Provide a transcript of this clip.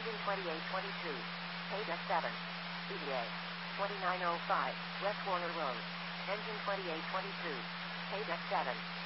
Engine 2822. Paid S7. ETA. 2905, West Warner Road. Engine 2822. Paid S7.